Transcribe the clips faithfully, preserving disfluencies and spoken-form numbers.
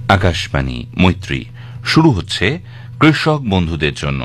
আকাশবাণী মৈত্রী শুরু হচ্ছে কৃষক বন্ধুদের জন্য।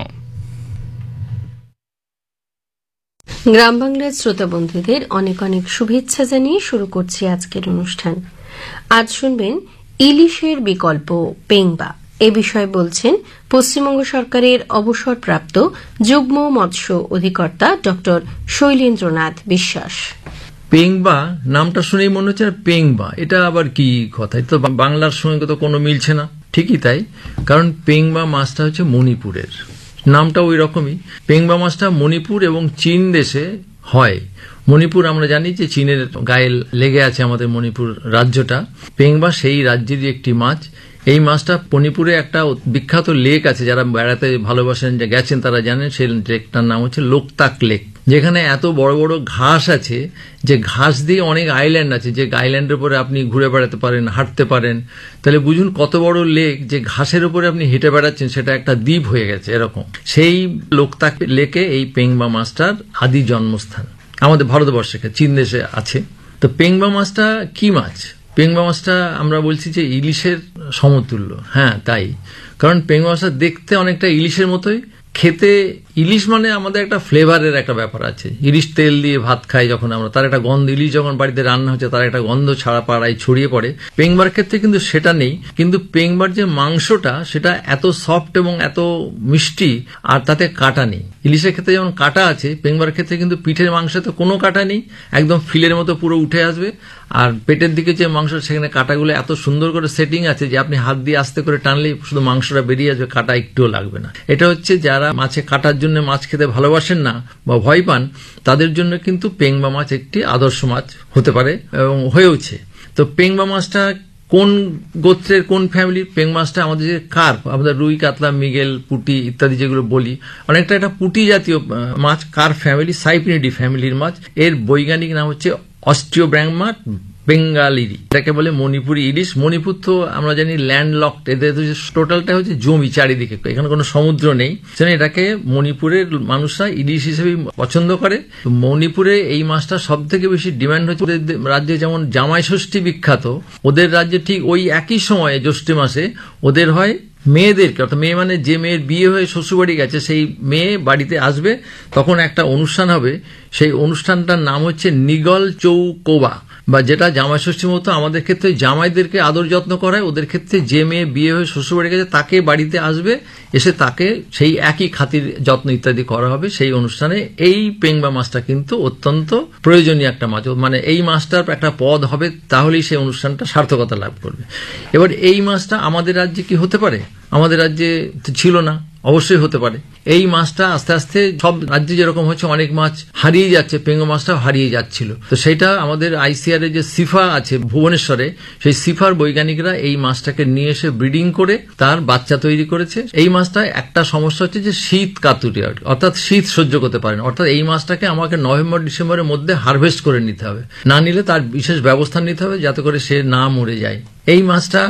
গ্রাম বাংলার শ্রোতা বন্ধুদের অনেক অনেক শুভেচ্ছা জানিয়ে শুরু করছি আজকের অনুষ্ঠান। আজ শুনবেন ইলিশের বিকল্প পেংবা। এ বিষয়ে বলছেন পশ্চিমবঙ্গ সরকারের অবসরপ্রাপ্ত যুগ্ম মৎস্য অধিকর্তা ডক্টর শৈলেন্দ্রনাথ বিশ্বাস। পেংবা নামটা শুনেই মনে হচ্ছে পেংবা, এটা আবার কি কথা? তো বাংলার সঙ্গে তো কোনো মিলছে না। ঠিকই তাই, কারণ পেংবা মাছটা হচ্ছে মণিপুরের, নামটা ওই রকমই। পেংবা মাছটা মণিপুর এবং চীন দেশে হয়। মণিপুর আমরা জানি যে চীনের গায়ে লেগে আছে আমাদের মণিপুর রাজ্যটা। পেংবা সেই রাজ্যেরই একটি মাছ। এই মাছটা মণিপুরে একটা বিখ্যাত লেক আছে, যারা বেড়াতে ভালোবাসেন, যে গেছেন তারা জানেন। সেই লেকটার নাম হচ্ছে লোকতাক লেক, যেখানে এত বড় বড় ঘাস আছে, যে ঘাস দিয়ে অনেক আইল্যান্ড আছে, যে আইল্যান্ডের উপরে আপনি ঘুরে বেড়াতে পারেন, হাঁটতে পারেন। তাহলে বুঝুন কত বড় লেক, যে ঘাসের উপরে আপনি হেঁটে বেড়াচ্ছেন, সেটা একটা দ্বীপ হয়ে গেছে এরকম। সেই লোকতাক লেকে এই পেংবা মাছটার আদি জন্মস্থান আমাদের ভারতবর্ষে, চীন দেশে আছে। তো পেংবা মাছটা কি মাছ? পেংবা মাছটা আমরা বলছি যে ইলিশের সমতুল্য। হ্যাঁ তাই, কারণ পেংবা মাছটা দেখতে অনেকটা ইলিশের মতোই, খেতে ইলিশ মানে আমাদের একটা ফ্লেভারের একটা ব্যাপার আছে। ইলিশ তেল দিয়ে ভাত খাই যখন আমরা, তার একটা গন্ধ, ইলিশ যখন বাড়িতে রান্না হচ্ছে তার একটা গন্ধ ছাড়া পাড়ায় ছড়িয়ে পড়ে। পেংবার ক্ষেত্রে কিন্তু সেটা নেই। কিন্তু পেংবার যে মাংসটা, সেটা এত সফট এবং এত মিষ্টি, আর তাতে কাটা নেই। ইলিশের ক্ষেত্রে যেমন কাটা আছে, পেংবার ক্ষেত্রে কিন্তু পিঠের মাংসতে কোনো কাটা নেই, একদম ফিলের মতো পুরো উঠে আসবে। আর পেটের দিকে যে মাংস, সেখানে কাটাগুলো এত সুন্দর করে সেটিং আছে যে আপনি হাত দিয়ে আস্তে করে টানলেই শুধু মাংসটা বেরিয়ে আসবে, কাটা একটুও লাগবে না। এটা হচ্ছে যারা মাছে কাটার জন্য মাছ খেতে ভালোবাসেন না বা ভয় পান, তাদের জন্য কিন্তু পেংবা মাছ একটি আদর্শ মাছ হতে পারে এবং হয়েওছে। তো পেংবা মাছটা কোন গোত্রের, কোন ফ্যামিলির? পেংবা মাছটা আমাদের যে কার্প, আমাদের রুই, কাতলা, মৃগেল, পুঁটি ইত্যাদি যেগুলো বলি, অনেকটা একটা পুঁটি জাতীয় মাছ, কার্প ফ্যামিলি, সাইপ্রিনিডি ফ্যামিলির মাছ। এর বৈজ্ঞানিক নাম হচ্ছে অস্টিওব্র্যাংমা বেঙ্গালিরি, এটাকে বলে মণিপুরি ইলিশ। মণিপুর তো আমরা জানি ল্যান্ড লকড, এদের টোটালটা হচ্ছে জমি চারিদিকে, এখানে কোনো সমুদ্র নেই। সেজন্য এটাকে মণিপুরের মানুষরা ইলিশ হিসেবে পছন্দ করে। মণিপুরে এই মাছটা সব থেকে বেশি ডিমান্ড হচ্ছে। ওদের রাজ্যে যেমন জামাই ষষ্ঠী বিখ্যাত, ওদের রাজ্যে ঠিক ওই একই সময়ে জ্যৈষ্ঠ মাসে ওদের হয় মেয়েদেরকে, অর্থাৎ মেয়ে মানে যে মেয়ের বিয়ে হয়ে শ্বশুরবাড়ি গেছে, সেই মেয়ে বাড়িতে আসবে, তখন একটা অনুষ্ঠান হবে। সেই অনুষ্ঠানটার নাম হচ্ছে নিগল চৌকোবা, বা যেটা জামাই ষষ্ঠীর মতো আমাদের ক্ষেত্রে জামাইদেরকে আদর যত্ন করায়, ওদের ক্ষেত্রে যে মেয়ে বিয়ে হয়ে শ্বশুরবাড়ি গেছে তাকে বাড়িতে আসবে, এসে তাকে সেই একই খাতির যত্ন ইত্যাদি করা হবে। সেই অনুষ্ঠানে এই পেংবা মাছটা কিন্তু অত্যন্ত প্রয়োজনীয় একটা মাছ। মানে এই মাছটার একটা পদ হবে, তাহলেই সেই অনুষ্ঠানটা সার্থকতা লাভ করবে। এবার এই মাছটা আমাদের রাজ্যে কি হতে পারে? আমাদের রাজ্যে ছিল না, অবশ্যই হতে পারে। এই মাছটা আস্তে আস্তে সব রাজ্যে যেরকম হচ্ছে, অনেক মাছ হারিয়ে যাচ্ছে, পেংবা মাছটাও হারিয়ে যাচ্ছিল। তো সেটা আমাদের আইসিআর এর যে সিফা আছে ভুবনেশ্বরে, সেই সিফার বৈজ্ঞানিকরা এই মাছটাকে নিয়ে এসে ব্রিডিং করে তার বাচ্চা তৈরি করেছে। এই মাছটা একটা সমস্যা হচ্ছে যে শীত কাতুরে, অর্থাৎ শীত সহ্য করতে পারে না। অর্থাৎ এই মাছটাকে আমাকে নভেম্বর ডিসেম্বরের মধ্যে হারভেস্ট করে নিতে হবে, না নিলে তার বিশেষ ব্যবস্থা নিতে হবে যাতে করে সে না মরে যায়। এই মাছটা